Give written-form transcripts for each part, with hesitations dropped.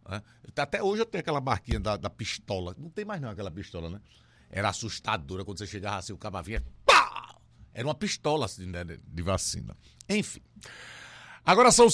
né? Até hoje eu tenho aquela marquinha da pistola. Não tem mais não aquela pistola, né? Era assustadora quando você chegava assim, o cabo vinha, pá! Era uma pistola assim, né, de vacina. Enfim. Agora são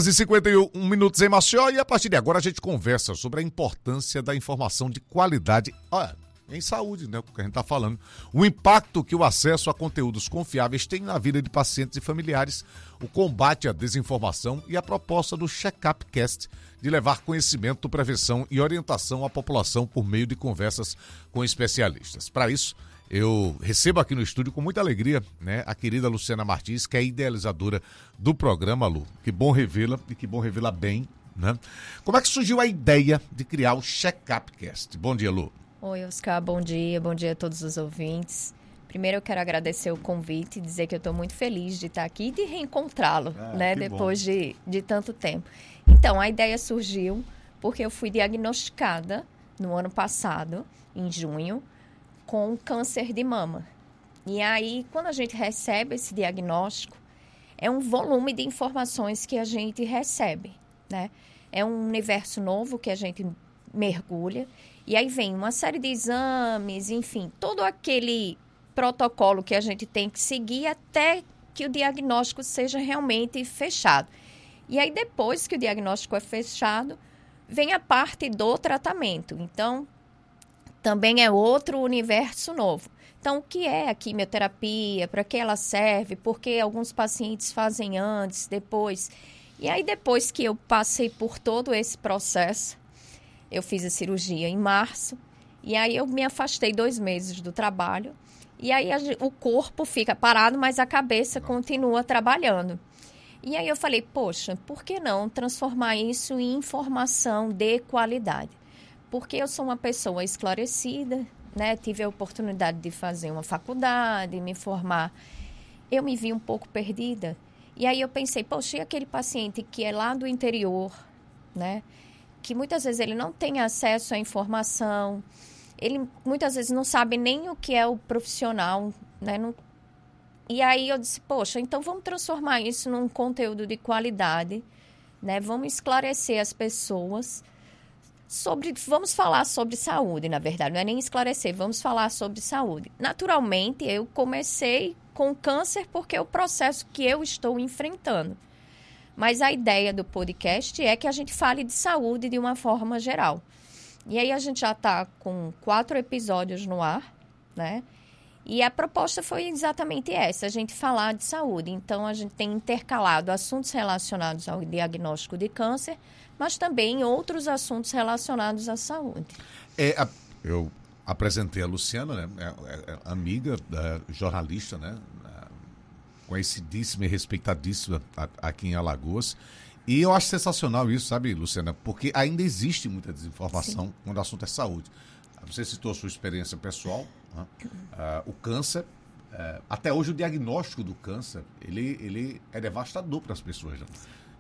6h51 em Maceió e a partir de agora a gente conversa sobre a importância da informação de qualidade em saúde, né? O que a gente está falando. O impacto que o acesso a conteúdos confiáveis tem na vida de pacientes e familiares, o combate à desinformação e a proposta do Check-up Cast de levar conhecimento, prevenção e orientação à população por meio de conversas com especialistas. Para isso, eu recebo aqui no estúdio com muita alegria, né, a querida Luciana Martins, que é idealizadora do programa, Lu. Que bom revê-la e que bom revê-la bem, né? Como é que surgiu a ideia de criar o Check-up Cast? Bom dia, Lu. Oi, Oscar, bom dia a todos os ouvintes. Primeiro eu quero agradecer o convite e dizer que eu estou muito feliz de estar aqui e de reencontrá-lo, né, depois de tanto tempo. Então, a ideia surgiu porque eu fui diagnosticada no ano passado, em junho, com câncer de mama. E aí, quando a gente recebe esse diagnóstico, é um volume de informações que a gente recebe, né? É um universo novo que a gente mergulha, e aí vem uma série de exames, enfim, todo aquele protocolo que a gente tem que seguir até que o diagnóstico seja realmente fechado. E aí, depois que o diagnóstico é fechado, vem a parte do tratamento. Então, também é outro universo novo. Então, o que é a quimioterapia? Para que ela serve? Por que alguns pacientes fazem antes, depois? E aí, depois que eu passei por todo esse processo, eu fiz a cirurgia em março, e aí eu me afastei 2 meses do trabalho, e aí o corpo fica parado, mas a cabeça continua trabalhando. E aí eu falei, poxa, por que não transformar isso em informação de qualidade? Porque eu sou uma pessoa esclarecida, né? Tive a oportunidade de fazer uma faculdade, me formar. Eu me vi um pouco perdida. E aí eu pensei, poxa, e aquele paciente que é lá do interior, né? Que muitas vezes ele não tem acesso à informação, ele muitas vezes não sabe nem o que é o profissional, né? E aí eu disse, poxa, então vamos transformar isso num conteúdo de qualidade, né? Vamos esclarecer as pessoas vamos falar sobre saúde, na verdade, não é nem esclarecer, vamos falar sobre saúde. Naturalmente, eu comecei com câncer porque é o processo que eu estou enfrentando. Mas a ideia do podcast é que a gente fale de saúde de uma forma geral. E aí a gente já está com 4 episódios no ar, né? E a proposta foi exatamente essa, a gente falar de saúde. Então, a gente tem intercalado assuntos relacionados ao diagnóstico de câncer, mas também outros assuntos relacionados à saúde. Eu apresentei a Luciana, né? Amiga, jornalista, né? Conhecidíssima e respeitadíssima aqui em Alagoas. E eu acho sensacional isso, sabe, Luciana? Porque ainda existe muita desinformação Sim. quando o assunto é saúde. Você citou a sua experiência pessoal, né? O câncer, até hoje o diagnóstico do câncer, ele é devastador para as pessoas. Né?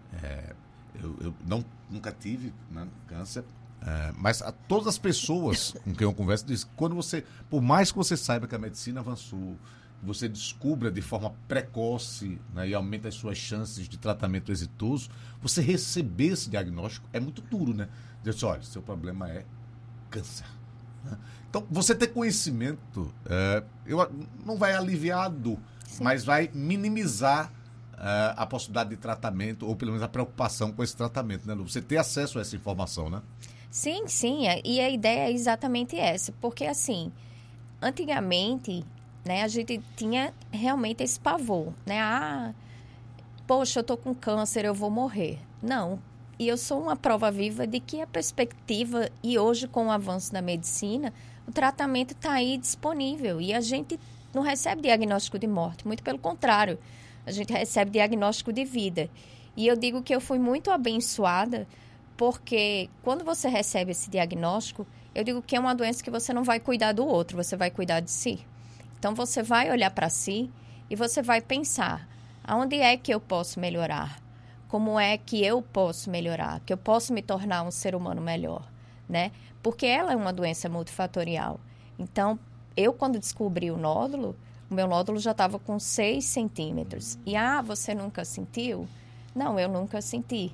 Eu nunca tive, né, câncer, mas todas as pessoas com quem eu converso dizem que por mais que você saiba que a medicina avançou, você descubra de forma precoce, né, e aumenta as suas chances de tratamento exitoso, você receber esse diagnóstico é muito duro, né? Dizer assim, olha, seu problema é câncer. Né? Então, você ter conhecimento não vai aliviar a dor, Sim. mas vai minimizar a possibilidade de tratamento, ou pelo menos a preocupação com esse tratamento, né, Lu? Você ter acesso a essa informação, né? Sim, sim, e a ideia é exatamente essa, porque assim, antigamente, né, a gente tinha realmente esse pavor, né? Poxa, eu tô com câncer, eu vou morrer. Não, e eu sou uma prova viva de que a perspectiva, e hoje com o avanço da medicina, o tratamento está aí disponível, e a gente não recebe diagnóstico de morte, muito pelo contrário, a gente recebe diagnóstico de vida. E eu digo que eu fui muito abençoada, porque quando você recebe esse diagnóstico, eu digo que é uma doença que você não vai cuidar do outro, você vai cuidar de si. Então, você vai olhar para si e você vai pensar, aonde é que eu posso melhorar? Como é que eu posso melhorar? Que eu posso me tornar um ser humano melhor, né? Porque ela é uma doença multifatorial. Então, eu quando descobri o nódulo, o meu nódulo já estava com 6 centímetros. E, você nunca sentiu? Não, eu nunca senti.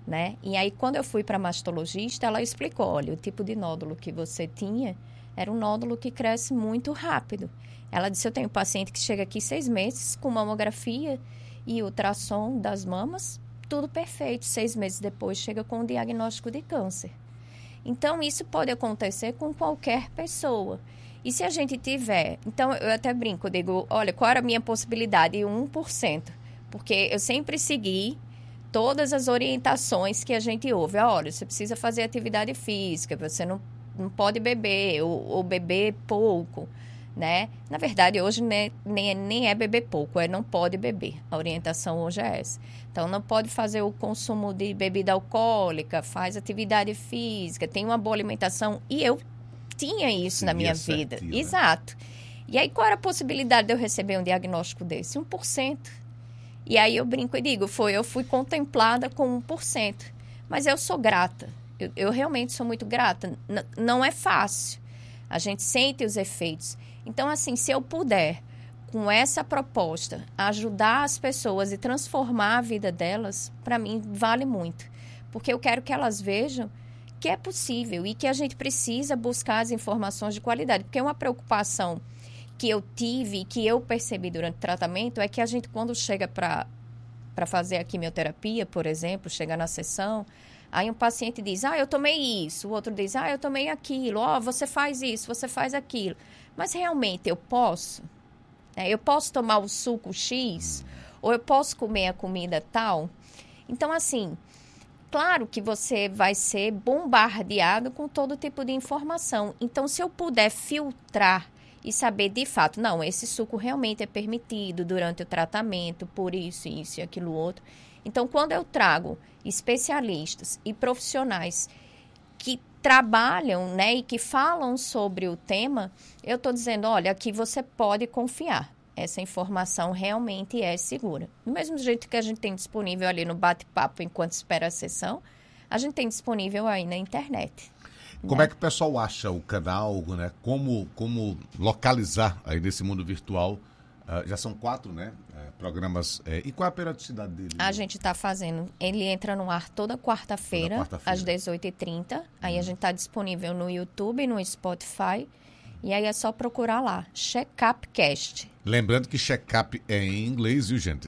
né? E aí, quando eu fui para a mastologista, ela explicou, olha, o tipo de nódulo que você tinha era um nódulo que cresce muito rápido. Ela disse, eu tenho paciente que chega aqui 6 meses com mamografia e ultrassom das mamas, tudo perfeito. 6 meses depois chega com o diagnóstico de câncer. Então, isso pode acontecer com qualquer pessoa. E se a gente tiver... Então, eu até brinco, eu digo, olha, qual era a minha possibilidade? 1%. Porque eu sempre segui todas as orientações que a gente ouve. Olha, você precisa fazer atividade física, você não pode beber ou beber pouco, né? Na verdade, hoje nem é beber pouco, é não pode beber. A orientação hoje é essa. Então, não pode fazer o consumo de bebida alcoólica, faz atividade física, tem uma boa alimentação. E eu tinha isso na minha vida. Certinho, exato. Né? E aí, qual era a possibilidade de eu receber um diagnóstico desse? 1%. E aí eu brinco e digo, eu fui contemplada com 1%. Mas eu sou grata. Eu realmente sou muito grata. Não é fácil. A gente sente os efeitos. Então, assim, se eu puder, com essa proposta, ajudar as pessoas e transformar a vida delas, para mim, vale muito. Porque eu quero que elas vejam que é possível e que a gente precisa buscar as informações de qualidade. Porque uma preocupação que eu tive e que eu percebi durante o tratamento é que a gente, quando chega para fazer a quimioterapia, por exemplo, chega na sessão, aí um paciente diz, eu tomei isso, o outro diz, eu tomei aquilo, você faz isso, você faz aquilo. Mas realmente eu posso? Eu posso tomar o suco X? Ou eu posso comer a comida tal? Então, assim, claro que você vai ser bombardeado com todo tipo de informação. Então, se eu puder filtrar e saber de fato, não, esse suco realmente é permitido durante o tratamento, por isso e aquilo outro. Então, quando eu trago especialistas e profissionais que trabalham, né, e que falam sobre o tema, eu estou dizendo, olha, aqui você pode confiar. Essa informação realmente é segura. Do mesmo jeito que a gente tem disponível ali no bate-papo enquanto espera a sessão, a gente tem disponível aí na internet. Como é que o pessoal acha o canal, né? Como localizar aí nesse mundo virtual? Já são 4, né? Programas. E qual é a periodicidade dele? A gente está fazendo. Ele entra no ar toda quarta-feira, às 18h30. Aí a gente está disponível no YouTube, no Spotify. E aí é só procurar lá, Check-up-cast. Lembrando que check-up é em inglês, viu, gente?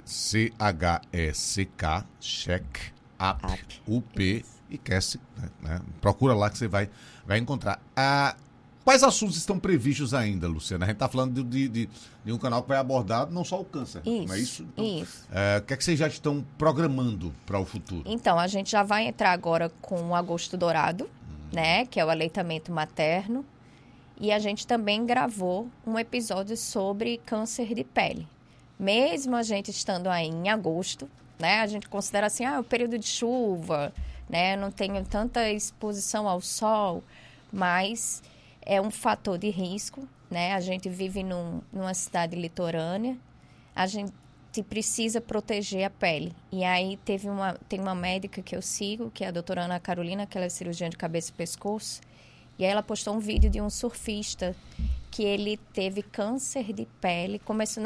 C-H-E-C-K, check-up, U-P e cast, né? Procura lá que você vai encontrar. Quais assuntos estão previstos ainda, Luciana? A gente está falando de um canal que vai abordar não só o câncer, isso, não é isso? Então, isso. O que é que vocês já estão programando para o futuro? Então, a gente já vai entrar agora com o Agosto Dourado, né? Que é o aleitamento materno. E a gente também gravou um episódio sobre câncer de pele. Mesmo a gente estando aí em agosto, né? A gente considera assim, o período de chuva, né? Não tenho tanta exposição ao sol, mas é um fator de risco, né? A gente vive numa cidade litorânea, a gente precisa proteger a pele. E aí tem uma médica que eu sigo, que é a doutora Ana Carolina, que ela é cirurgiã de cabeça e pescoço, e aí ela postou um vídeo de um surfista que ele teve câncer de pele,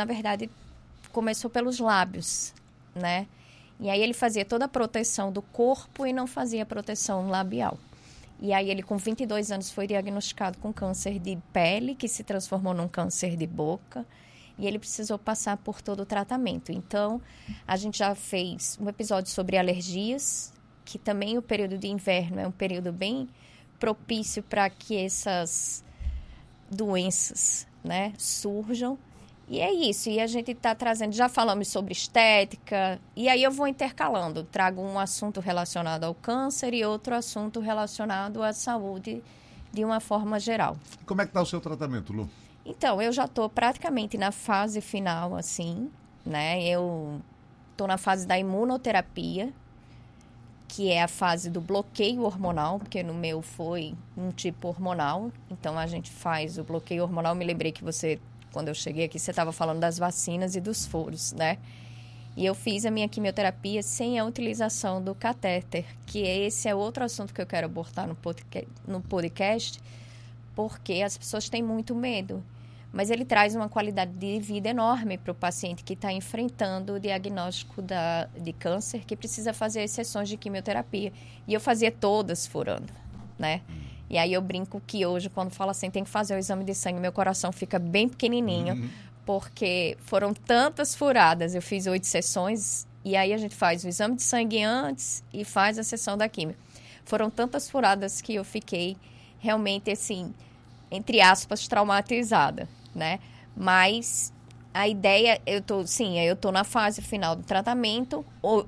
começou pelos lábios, né? E aí ele fazia toda a proteção do corpo e não fazia proteção labial. E aí ele, com 22 anos, foi diagnosticado com câncer de pele, que se transformou num câncer de boca, e ele precisou passar por todo o tratamento. Então, a gente já fez um episódio sobre alergias, que também o período de inverno é um período bem propício para que essas doenças, né, surjam. E é isso, e a gente está trazendo, já falamos sobre estética, e aí eu vou intercalando, trago um assunto relacionado ao câncer e outro assunto relacionado à saúde de uma forma geral. Como é que está o seu tratamento, Lu? Então, eu já estou praticamente na fase final, assim, né? Eu estou na fase da imunoterapia, que é a fase do bloqueio hormonal, porque no meu foi um tipo hormonal. Então, a gente faz o bloqueio hormonal. Me lembrei que você, quando eu cheguei aqui, você estava falando das vacinas e dos furos, né? E eu fiz a minha quimioterapia sem a utilização do catéter, que esse é outro assunto que eu quero abordar no podcast, porque as pessoas têm muito medo. mas ele traz uma qualidade de vida enorme para o paciente que está enfrentando o diagnóstico de câncer, que precisa fazer as sessões de quimioterapia. E eu fazia todas furando, né? E aí eu brinco que hoje, quando falo assim, tem que fazer o exame de sangue, meu coração fica bem pequenininho, porque foram tantas furadas. Eu fiz 8 sessões, e aí a gente faz o exame de sangue antes e faz a sessão da quimio. Foram tantas furadas que eu fiquei realmente, assim, entre aspas, traumatizada, né? Mas a ideia, eu tô na fase final do tratamento.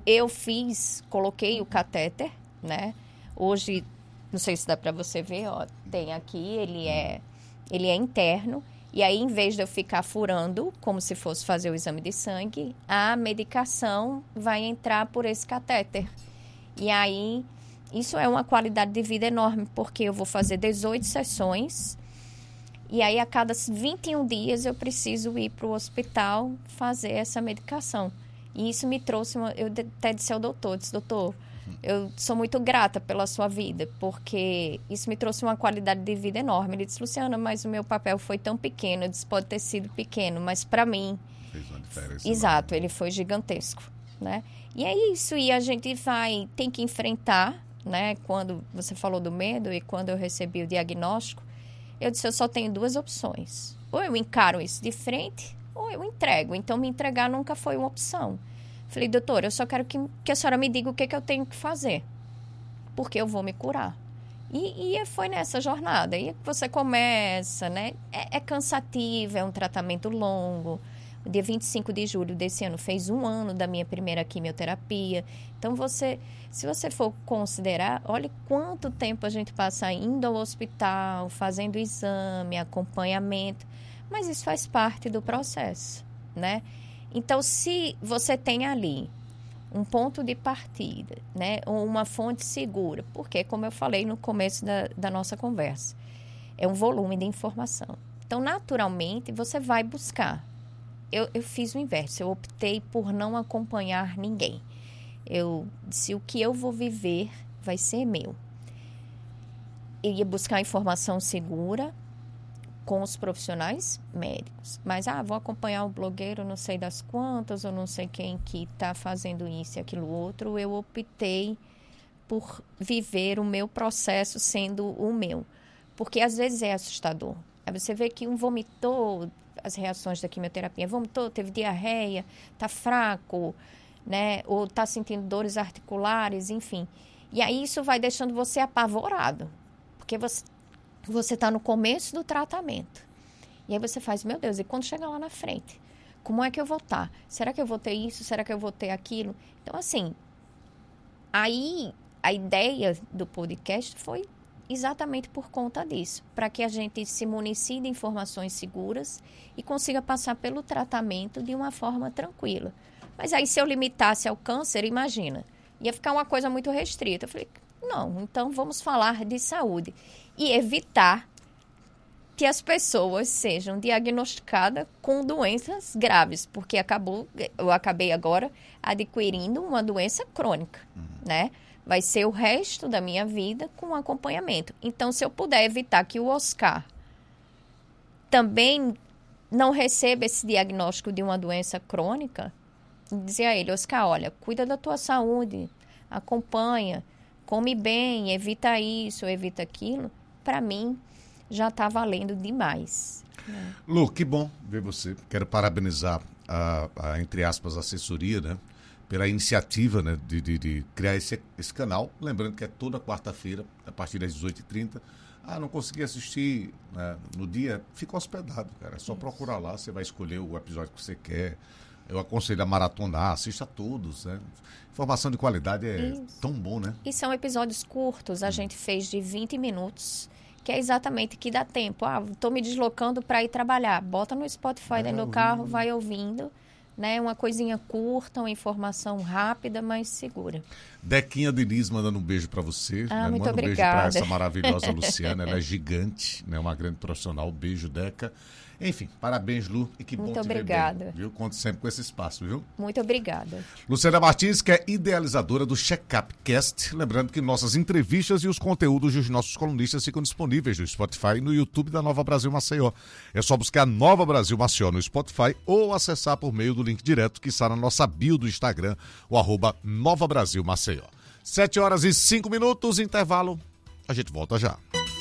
Coloquei o catéter, né? Hoje, não sei se dá para você ver, ó, tem aqui, ele é interno. E aí, em vez de eu ficar furando, como se fosse fazer o exame de sangue, a medicação vai entrar por esse catéter. E aí, isso é uma qualidade de vida enorme, porque eu vou fazer 18 sessões. E aí, a cada 21 dias, eu preciso ir para o hospital fazer essa medicação. E isso me trouxe eu até disse ao doutor, doutor, eu sou muito grata pela sua vida, porque isso me trouxe uma qualidade de vida enorme. Ele disse, Luciana, mas o meu papel foi tão pequeno. Eu disse, pode ter sido pequeno, mas para mim... Fez uma diferença. Exato, ele foi gigantesco, né? E é isso, e a gente tem que enfrentar, né? Quando você falou do medo e quando eu recebi o diagnóstico, eu disse, eu só tenho 2 opções. Ou eu encaro isso de frente, ou eu entrego. Então, me entregar nunca foi uma opção. Falei, doutora, eu só quero que a senhora me diga o que eu tenho que fazer, porque eu vou me curar. E foi nessa jornada. E você começa, né? É cansativo, é um tratamento longo. O dia 25 de julho desse ano fez 1 ano da minha primeira quimioterapia. Então, se você for considerar, olha quanto tempo a gente passa indo ao hospital, fazendo exame, acompanhamento. Mas isso faz parte do processo, né? Então, se você tem ali um ponto de partida, né, ou uma fonte segura, porque, como eu falei no começo da nossa conversa, é um volume de informação. Então, naturalmente, você vai buscar. Eu fiz o inverso, eu optei por não acompanhar ninguém. Eu disse, o que eu vou viver vai ser meu. Eu ia buscar informação segura, com os profissionais médicos. Mas, vou acompanhar o blogueiro não sei das quantas, ou não sei quem que está fazendo isso e aquilo outro. Eu optei por viver o meu processo sendo o meu. Porque, às vezes, é assustador. Aí você vê que um vomitou, as reações da quimioterapia, vomitou, teve diarreia, está fraco, né? Ou está sentindo dores articulares, enfim. E aí, isso vai deixando você apavorado. Porque você está no começo do tratamento. E aí você faz, meu Deus, e quando chegar lá na frente? Como é que eu vou estar? Será que eu vou ter isso? Será que eu vou ter aquilo? Então, assim, aí a ideia do podcast foi exatamente por conta disso. Para que a gente se municie de informações seguras e consiga passar pelo tratamento de uma forma tranquila. Mas aí, se eu limitasse ao câncer, imagina, ia ficar uma coisa muito restrita. Eu falei, não, então vamos falar de saúde. E evitar que as pessoas sejam diagnosticadas com doenças graves, porque eu acabei agora adquirindo uma doença crônica, né? Vai ser o resto da minha vida com acompanhamento. Então, se eu puder evitar que o Oscar também não receba esse diagnóstico de uma doença crônica, dizer a ele, Oscar, olha, cuida da tua saúde, acompanha, come bem, evita isso, evita aquilo, para mim já está valendo demais. Né? Lu, que bom ver você. Quero parabenizar entre aspas, assessoria, né? Pela iniciativa, né, de criar esse canal. Lembrando que é toda quarta-feira, a partir das 18h30. Não consegui assistir, né, no dia, fica hospedado, cara. É só procurar lá, você vai escolher o episódio que você quer. Eu aconselho a maratonar, assista todos, né? Informação de qualidade tão bom, né? E são episódios curtos, a gente fez de 20 minutos, que é exatamente que dá tempo. Estou me deslocando para ir trabalhar. Bota no Spotify dentro do carro, vai ouvindo, né? Uma coisinha curta, uma informação rápida, mas segura. Dequinha Diniz mandando um beijo para você. Muito Manda um obrigada. beijo para essa maravilhosa Luciana. Ela é gigante, né? Uma grande profissional. Beijo, Deca. Enfim, parabéns, Lu. E que bom te ver bem, viu? Conto sempre com esse espaço, viu? Muito obrigada. Luciana Martins, que é idealizadora do Checkup Cast. Lembrando que nossas entrevistas e os conteúdos dos nossos colunistas ficam disponíveis no Spotify e no YouTube da Nova Brasil Maceió. É só buscar Nova Brasil Maceió no Spotify ou acessar por meio do link direto que está na nossa bio do Instagram, o @Nova Brasil Maceió. 7h05, intervalo. A gente volta já.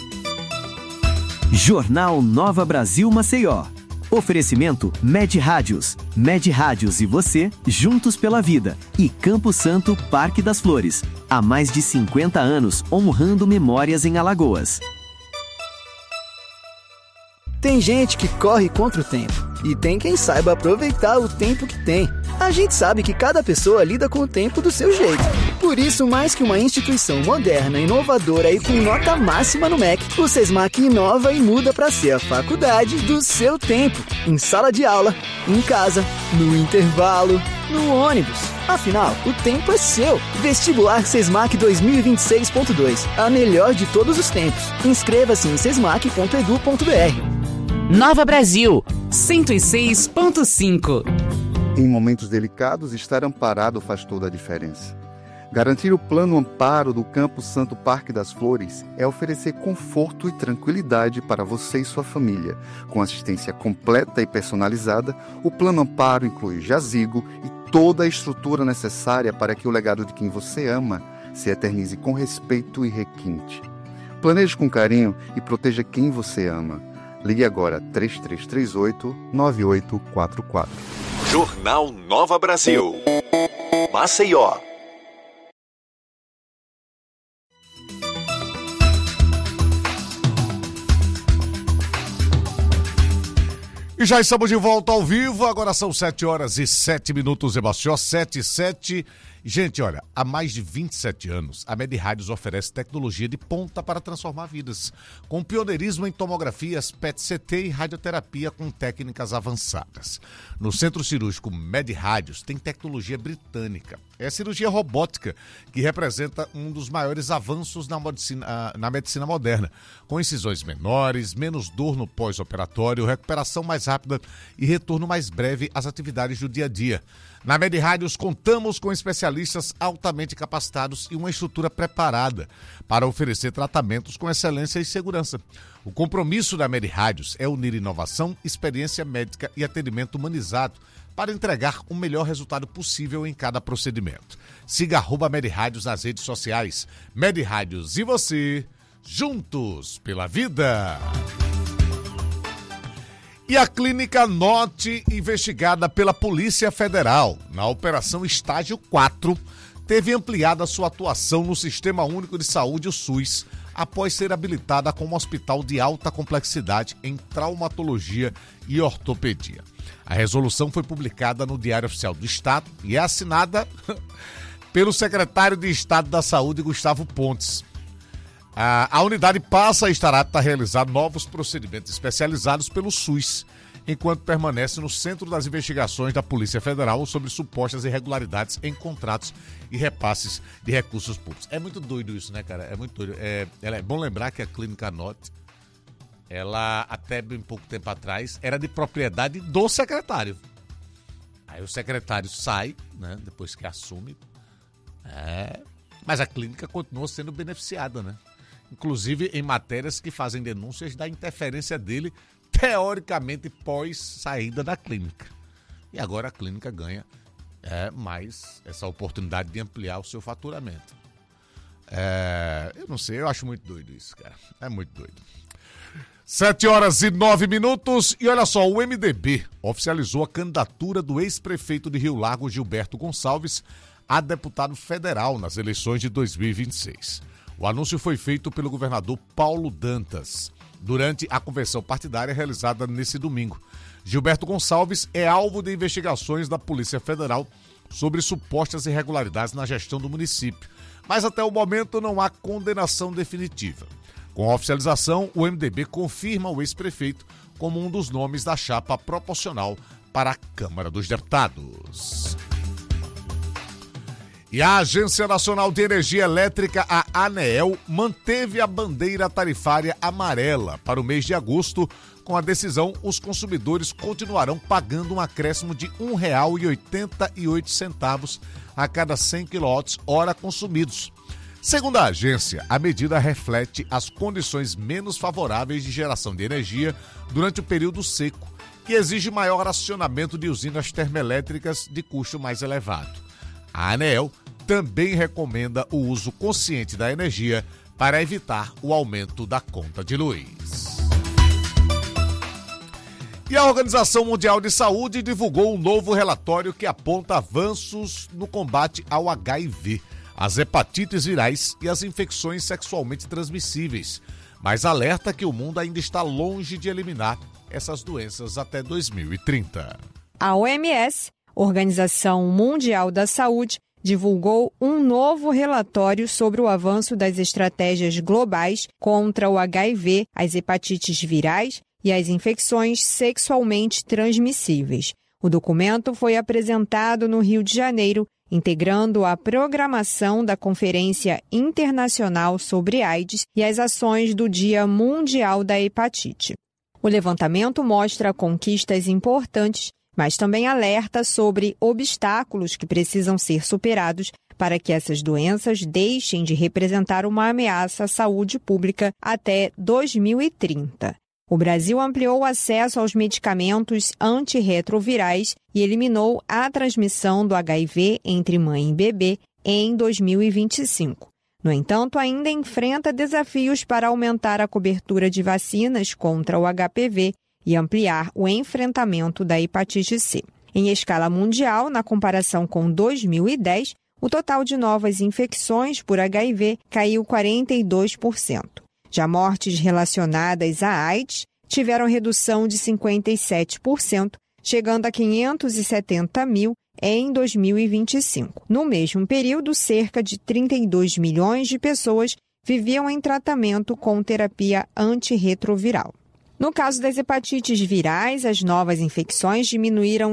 Jornal Nova Brasil Maceió. Oferecimento Med Rádios. Med Rádios e você, juntos pela vida. E Campo Santo, Parque das Flores. Há mais de 50 anos, honrando memórias em Alagoas. Tem gente que corre contra o tempo. E tem quem saiba aproveitar o tempo que tem. A gente sabe que cada pessoa lida com o tempo do seu jeito. Por isso, mais que uma instituição moderna, inovadora e com nota máxima no MEC, o SESMAC inova e muda para ser a faculdade do seu tempo. Em sala de aula, em casa, no intervalo, no ônibus. Afinal, o tempo é seu. Vestibular SESMAC 2026.2. A melhor de todos os tempos. Inscreva-se em sesmac.edu.br. Nova Brasil 106.5. Em momentos delicados, estar amparado faz toda a diferença. Garantir o plano amparo do Campo Santo Parque das Flores é oferecer conforto e tranquilidade para você e sua família. Com assistência completa e personalizada, o plano amparo inclui jazigo e toda a estrutura necessária para que o legado de quem você ama se eternize com respeito e requinte. Planeje com carinho e proteja quem você ama. Ligue agora 3338-9844. Jornal Nova Brasil. Maceió. E já estamos de volta ao vivo, agora são 7h07 em Maceió, 7h07. Gente, olha, há mais de 27 anos, a Med Rádios oferece tecnologia de ponta para transformar vidas, com pioneirismo em tomografias, PET-CT e radioterapia com técnicas avançadas. No Centro Cirúrgico Med Rádios tem tecnologia britânica. É a cirurgia robótica, que representa um dos maiores avanços na medicina moderna, com incisões menores, menos dor no pós-operatório, recuperação mais rápida e retorno mais breve às atividades do dia a dia. Na Med Rádios contamos com especialistas altamente capacitados e uma estrutura preparada para oferecer tratamentos com excelência e segurança. O compromisso da Med Rádios é unir inovação, experiência médica e atendimento humanizado para entregar o melhor resultado possível em cada procedimento. Siga @Med Rádios nas redes sociais. Med Rádios e você, juntos pela vida. E a Clínica Norte, investigada pela Polícia Federal na Operação Estágio 4, teve ampliada sua atuação no Sistema Único de Saúde, o SUS, após ser habilitada como hospital de alta complexidade em traumatologia e ortopedia. A resolução foi publicada no Diário Oficial do Estado e é assinada pelo secretário de Estado da Saúde, Gustavo Pontes. A unidade passa a estar apta a realizar novos procedimentos especializados pelo SUS, enquanto permanece no centro das investigações da Polícia Federal sobre supostas irregularidades em contratos e repasses de recursos públicos. É muito doido isso, né, cara? É muito doido. É bom lembrar que a Clínica Norte, ela até bem pouco tempo atrás, era de propriedade do secretário. Aí o secretário sai, né, depois que assume, mas a clínica continua sendo beneficiada, né? Inclusive em matérias que fazem denúncias da interferência dele, teoricamente pós saída da clínica. E agora a clínica ganha mais essa oportunidade de ampliar o seu faturamento. Eu não sei, eu acho muito doido isso, cara. É muito doido. 7h09 e olha só, o MDB oficializou a candidatura do ex-prefeito de Rio Largo, Gilberto Gonçalves, a deputado federal nas eleições de 2026. O anúncio foi feito pelo governador Paulo Dantas durante a convenção partidária realizada nesse domingo. Gilberto Gonçalves é alvo de investigações da Polícia Federal sobre supostas irregularidades na gestão do município, mas até o momento não há condenação definitiva. Com a oficialização, o MDB confirma o ex-prefeito como um dos nomes da chapa proporcional para a Câmara dos Deputados. E a Agência Nacional de Energia Elétrica, a ANEEL, manteve a bandeira tarifária amarela para o mês de agosto. Com a decisão, os consumidores continuarão pagando um acréscimo de R$ 1,88 a cada 100 kWh consumidos. Segundo a agência, a medida reflete as condições menos favoráveis de geração de energia durante o período seco, que exige maior acionamento de usinas termoelétricas de custo mais elevado. A ANEEL também recomenda o uso consciente da energia para evitar o aumento da conta de luz. E a Organização Mundial de Saúde divulgou um novo relatório que aponta avanços no combate ao HIV, as hepatites virais e as infecções sexualmente transmissíveis, mas alerta que o mundo ainda está longe de eliminar essas doenças até 2030. A OMS, Organização Mundial da Saúde, divulgou um novo relatório sobre o avanço das estratégias globais contra o HIV, as hepatites virais e as infecções sexualmente transmissíveis. O documento foi apresentado no Rio de Janeiro, integrando a programação da Conferência Internacional sobre AIDS e as ações do Dia Mundial da Hepatite. O levantamento mostra conquistas importantes, mas também alerta sobre obstáculos que precisam ser superados para que essas doenças deixem de representar uma ameaça à saúde pública até 2030. O Brasil ampliou o acesso aos medicamentos antirretrovirais e eliminou a transmissão do HIV entre mãe e bebê em 2025. No entanto, ainda enfrenta desafios para aumentar a cobertura de vacinas contra o HPV e ampliar o enfrentamento da hepatite C. Em escala mundial, na comparação com 2010, o total de novas infecções por HIV caiu 42%. Já mortes relacionadas à AIDS tiveram redução de 57%, chegando a 570 mil em 2025. No mesmo período, cerca de 32 milhões de pessoas viviam em tratamento com terapia antirretroviral. No caso das hepatites virais, as novas infecções diminuíram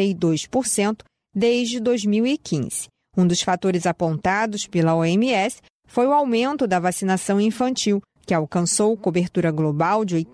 32% desde 2015. Um dos fatores apontados pela OMS foi o aumento da vacinação infantil, que alcançou cobertura global de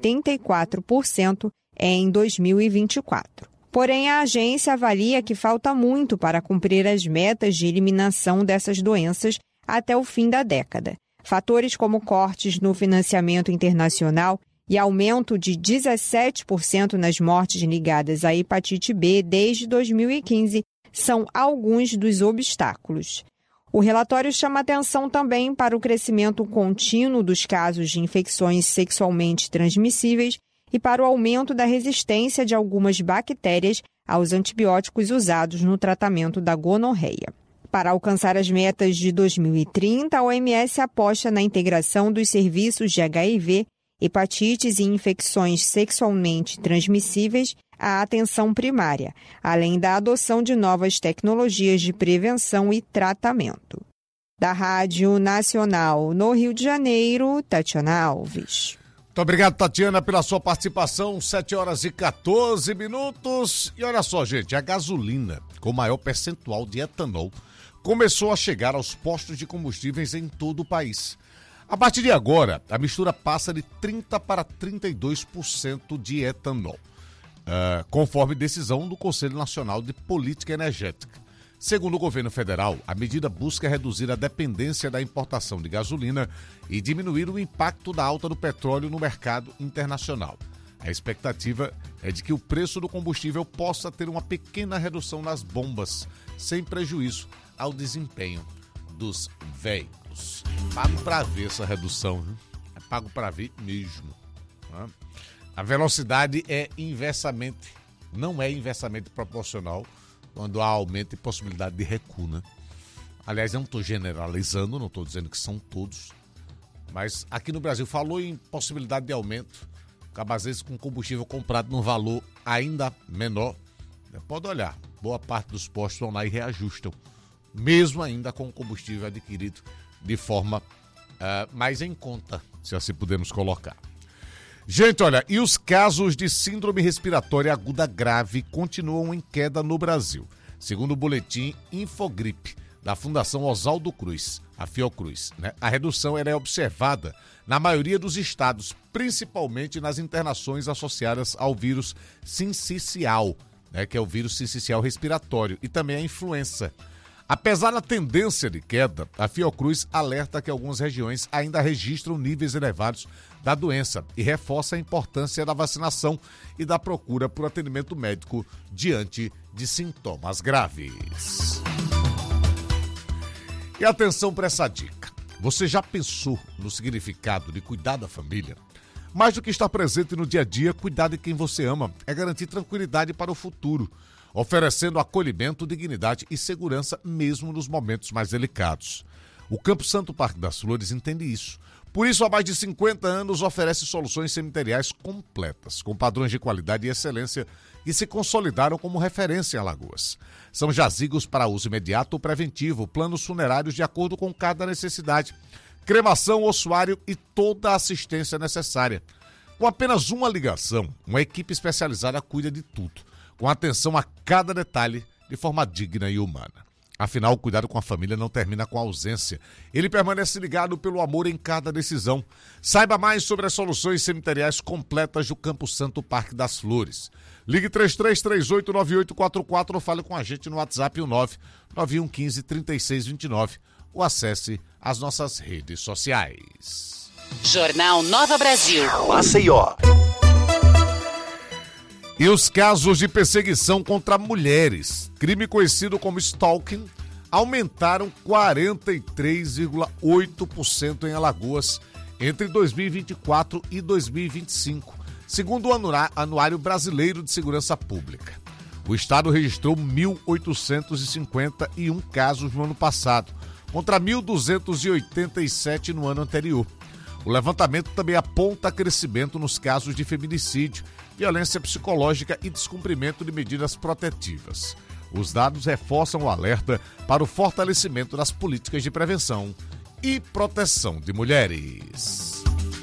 84% em 2024. Porém, a agência avalia que falta muito para cumprir as metas de eliminação dessas doenças até o fim da década. Fatores como cortes no financiamento internacional e aumento de 17% nas mortes ligadas à hepatite B desde 2015 são alguns dos obstáculos. O relatório chama atenção também para o crescimento contínuo dos casos de infecções sexualmente transmissíveis e para o aumento da resistência de algumas bactérias aos antibióticos usados no tratamento da gonorreia. Para alcançar as metas de 2030, a OMS aposta na integração dos serviços de HIV, hepatites e infecções sexualmente transmissíveis à atenção primária, além da adoção de novas tecnologias de prevenção e tratamento. Da Rádio Nacional no Rio de Janeiro, Tatiana Alves. Muito obrigado, Tatiana, pela sua participação. 7h14. E olha só, gente, a gasolina com maior percentual de etanol começou a chegar aos postos de combustíveis em todo o país. A partir de agora, a mistura passa de 30% para 32% de etanol, conforme decisão do Conselho Nacional de Política Energética. Segundo o governo federal, a medida busca reduzir a dependência da importação de gasolina e diminuir o impacto da alta do petróleo no mercado internacional. A expectativa é de que o preço do combustível possa ter uma pequena redução nas bombas, sem prejuízo ao desempenho dos veículos. Pago para ver essa redução, viu? É pago para ver mesmo. Né? A velocidade não é inversamente proporcional quando há aumento e possibilidade de recuo, né? Aliás, eu não estou generalizando, não estou dizendo que são todos, mas aqui no Brasil falou em possibilidade de aumento, às vezes com combustível comprado num valor ainda menor. Pode olhar, boa parte dos postos vão lá e reajustam, mesmo ainda com o combustível adquirido de forma mais em conta, se assim podemos colocar. Gente, olha, e os casos de síndrome respiratória aguda grave continuam em queda no Brasil. Segundo o boletim Infogripe, da Fundação Oswaldo Cruz, a Fiocruz, né? A redução ela é observada na maioria dos estados, principalmente nas internações associadas ao vírus sincicial, né? Que é o vírus sincicial respiratório, e também a influenza. Apesar da tendência de queda, a Fiocruz alerta que algumas regiões ainda registram níveis elevados da doença e reforça a importância da vacinação e da procura por atendimento médico diante de sintomas graves. E atenção para essa dica. Você já pensou no significado de cuidar da família? Mais do que estar presente no dia a dia, cuidar de quem você ama é garantir tranquilidade para o futuro, oferecendo acolhimento, dignidade e segurança mesmo nos momentos mais delicados. O Campo Santo Parque das Flores entende isso. Por isso, há mais de 50 anos, oferece soluções cemiteriais completas, com padrões de qualidade e excelência que se consolidaram como referência em Alagoas. São jazigos para uso imediato ou preventivo, planos funerários de acordo com cada necessidade, cremação, ossuário e toda a assistência necessária. Com apenas uma ligação, uma equipe especializada cuida de tudo, com atenção a cada detalhe, de forma digna e humana. Afinal, o cuidado com a família não termina com a ausência. Ele permanece ligado pelo amor em cada decisão. Saiba mais sobre as soluções cemiteriais completas do Campo Santo Parque das Flores. Ligue 33389844 ou fale com a gente no WhatsApp 991153629 ou acesse as nossas redes sociais. Jornal Nova Brasil. Maceió. E os casos de perseguição contra mulheres, crime conhecido como stalking, aumentaram 43,8% em Alagoas entre 2024 e 2025, segundo o Anuário Brasileiro de Segurança Pública. O estado registrou 1.851 casos no ano passado, contra 1.287 no ano anterior. O levantamento também aponta crescimento nos casos de feminicídio, violência psicológica e descumprimento de medidas protetivas. Os dados reforçam o alerta para o fortalecimento das políticas de prevenção e proteção de mulheres.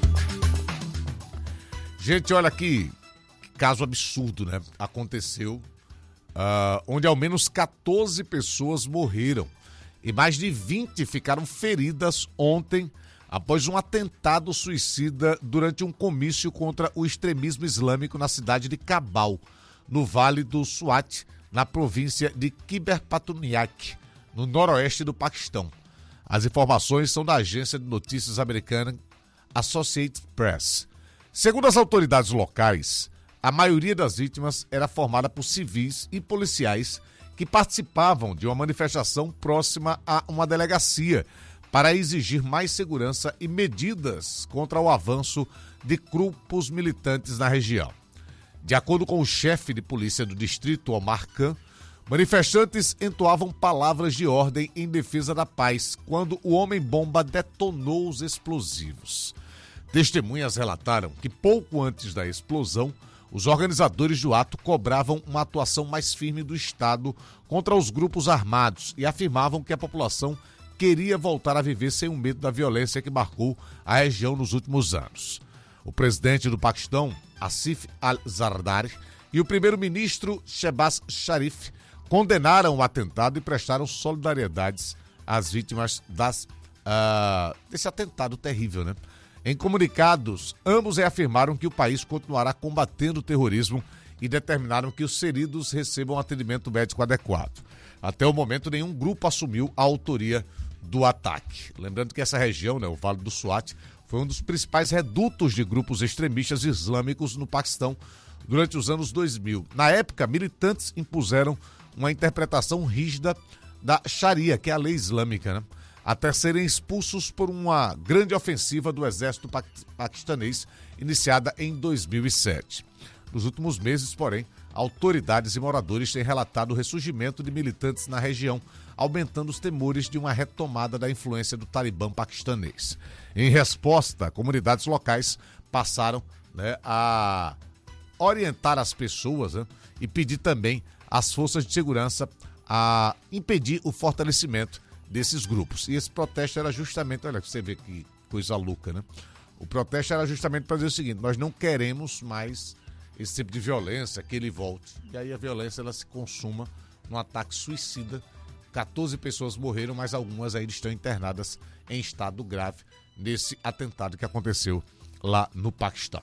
Gente, olha aqui, que caso absurdo, né? Aconteceu, onde ao menos 14 pessoas morreram e mais de 20 ficaram feridas ontem após um atentado suicida durante um comício contra o extremismo islâmico na cidade de Cabal, no Vale do Swat, na província de Khyber Pakhtunkhwa, no noroeste do Paquistão. As informações são da agência de notícias americana Associated Press. Segundo as autoridades locais, a maioria das vítimas era formada por civis e policiais que participavam de uma manifestação próxima a uma delegacia para exigir mais segurança e medidas contra o avanço de grupos militantes na região. De acordo com o chefe de polícia do distrito, Omar Khan, manifestantes entoavam palavras de ordem em defesa da paz quando o homem-bomba detonou os explosivos. Testemunhas relataram que pouco antes da explosão, os organizadores do ato cobravam uma atuação mais firme do Estado contra os grupos armados e afirmavam que a população queria voltar a viver sem o medo da violência que marcou a região nos últimos anos. O presidente do Paquistão, Asif al-Zardari, e o primeiro-ministro Shehbaz Sharif condenaram o atentado e prestaram solidariedades às vítimas desse atentado terrível, né? Em comunicados, ambos reafirmaram que o país continuará combatendo o terrorismo e determinaram que os feridos recebam atendimento médico adequado. Até o momento, nenhum grupo assumiu a autoria do ataque. Lembrando que essa região, né, o Vale do Swat, foi um dos principais redutos de grupos extremistas islâmicos no Paquistão durante os anos 2000. Na época, militantes impuseram uma interpretação rígida da Sharia, que é a lei islâmica, né, até serem expulsos por uma grande ofensiva do exército paquistanês iniciada em 2007. Nos últimos meses, porém, autoridades e moradores têm relatado o ressurgimento de militantes na região, aumentando os temores de uma retomada da influência do Talibã paquistanês. Em resposta, comunidades locais passaram, né, a orientar as pessoas, né, e pedir também às forças de segurança a impedir o fortalecimento desses grupos. E esse protesto era justamente, olha, você vê que coisa louca, né? O protesto era justamente para dizer o seguinte: nós não queremos mais esse tipo de violência, que ele volte. E aí a violência ela se consuma num ataque suicida, 14 pessoas morreram, mas algumas ainda estão internadas em estado grave nesse atentado que aconteceu lá no Paquistão.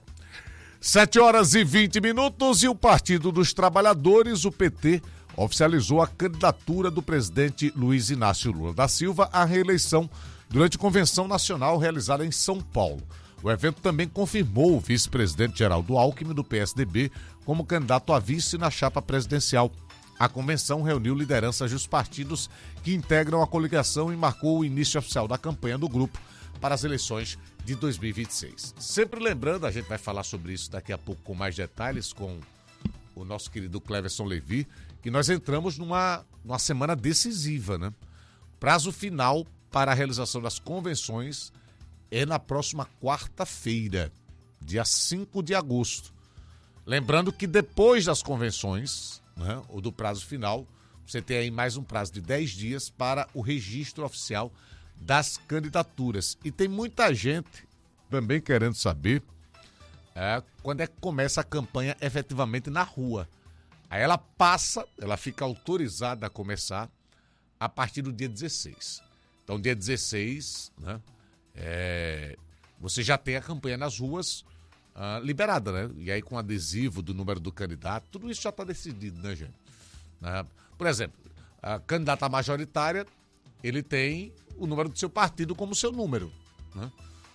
7h20 e o Partido dos Trabalhadores, o PT, oficializou a candidatura do presidente Luiz Inácio Lula da Silva à reeleição durante convenção nacional realizada em São Paulo. O evento também confirmou o vice-presidente Geraldo Alckmin, do PSDB, como candidato a vice na chapa presidencial. A convenção reuniu lideranças dos partidos que integram a coligação e marcou o início oficial da campanha do grupo para as eleições de 2026. Sempre lembrando, a gente vai falar sobre isso daqui a pouco com mais detalhes com o nosso querido Cleverson Levi, que nós entramos numa semana decisiva, né? Prazo final para a realização das convenções é na próxima quarta-feira, dia 5 de agosto. Lembrando que depois das convenções, né, ou do prazo final, você tem aí mais um prazo de 10 dias para o registro oficial das candidaturas. E tem muita gente também querendo saber quando é que começa a campanha efetivamente na rua. Aí ela fica autorizada a começar a partir do dia 16. Então, dia 16, né, você já tem a campanha nas ruas liberada, né? E aí com adesivo do número do candidato, tudo isso já está decidido, né, gente? Por exemplo, a candidata majoritária, ele tem o número do seu partido como seu número, né?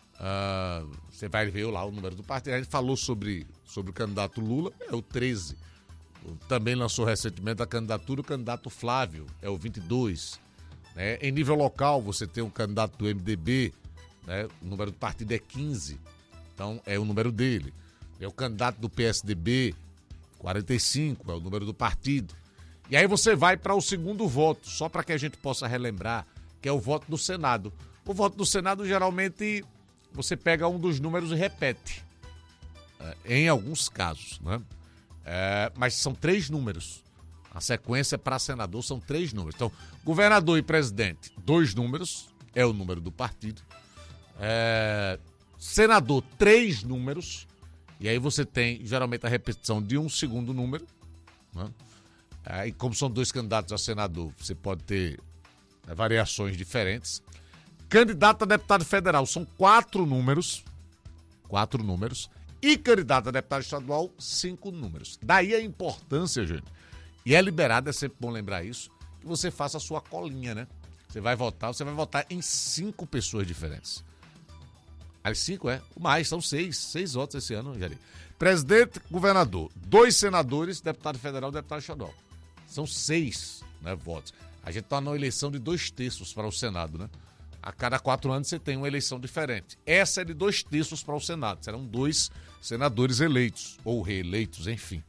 Você vai ver lá o número do partido. A gente falou sobre o candidato Lula, é o 13. Também lançou recentemente a candidatura o candidato Flávio, é o 22. Né? Em nível local, você tem um candidato do MDB, né? O número do partido é 15. Então, é o número dele. É o candidato do PSDB, 45, é o número do partido. E aí você vai para o segundo voto, só para que a gente possa relembrar, que é o voto do Senado. O voto do Senado, geralmente, você pega um dos números e repete. Em alguns casos, né? Mas são 3 números. A sequência para senador são 3 números. Então, governador e presidente, 2 números, é o número do partido. Senador, 3 números, e aí você tem geralmente a repetição de um segundo número, né? E como são 2 candidatos a senador, você pode ter variações diferentes. Candidato a deputado federal, são 4 números, e candidato a deputado estadual, 5 números. Daí a importância, gente, e é liberado, é sempre bom lembrar isso, que você faça a sua colinha, né? Você vai votar em 5 pessoas diferentes. As 5 mais, são 6 votos esse ano, Jari. Presidente, governador, 2 senadores, deputado federal e deputado estadual. São 6, né, votos. A gente está numa eleição de 2 terços para o Senado, né? A cada 4 anos você tem uma eleição diferente. Essa é de 2 terços para o Senado. Serão 2 senadores eleitos, ou reeleitos, enfim.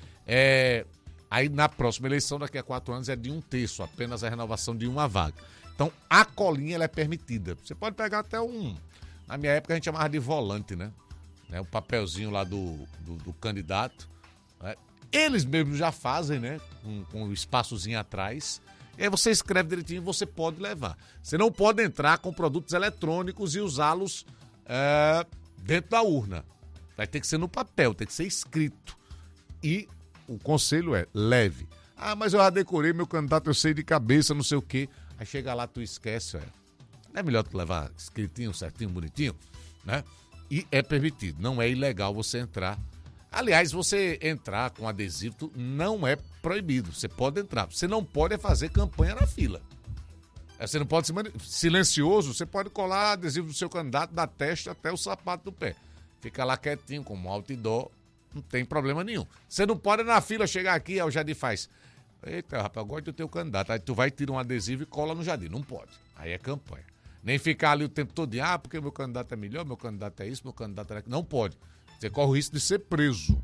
Aí na próxima eleição, daqui a 4 anos, é de 1 terço, apenas a renovação de uma vaga. Então, a colinha ela é permitida. Você pode pegar até na minha época a gente chamava de volante, né? O papelzinho lá do candidato. Né? Eles mesmos já fazem, né? Com o espaçozinho atrás. E aí você escreve direitinho e você pode levar. Você não pode entrar com produtos eletrônicos e usá-los dentro da urna. Vai ter que ser no papel, tem que ser escrito. E o conselho é leve. Mas eu já decorei meu candidato, eu sei de cabeça, não sei o quê. Aí chega lá, tu esquece, Não é melhor tu levar escritinho, certinho, bonitinho, né? E é permitido, não é ilegal você entrar. Aliás, você entrar com adesivo não é proibido, você pode entrar. Você não pode fazer campanha na fila. Você não pode ser silencioso, você pode colar adesivo do seu candidato da testa até o sapato do pé. Fica lá quietinho, como um outdoor, não tem problema nenhum. Você não pode na fila chegar aqui, aí o Jardim faz: eita, rapaz, eu gosto do teu candidato. Aí tu vai, tira um adesivo e cola no Jardim. Não pode. Aí é campanha. Nem ficar ali o tempo todo de, porque meu candidato é melhor, meu candidato é isso, meu candidato é aquilo. Não pode. Você corre o risco de ser preso.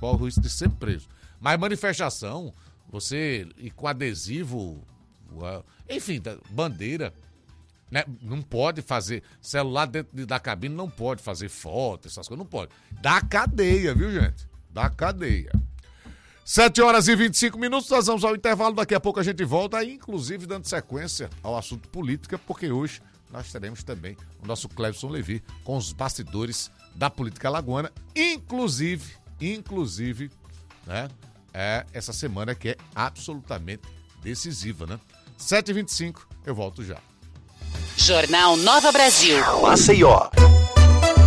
Mas manifestação, você ir com adesivo, enfim, bandeira, né? Não pode fazer. Celular dentro da cabine não pode fazer foto, essas coisas, não pode. Dá cadeia, viu, gente? Dá cadeia. 7h25, nós vamos ao intervalo, daqui a pouco a gente volta, aí, inclusive dando sequência ao assunto política, porque hoje nós teremos também o nosso Cleverson Levi com os bastidores da política alagoana, inclusive, né, essa semana que é absolutamente decisiva, né? 7h25, eu volto já. Jornal Nova Brasil. Maceió.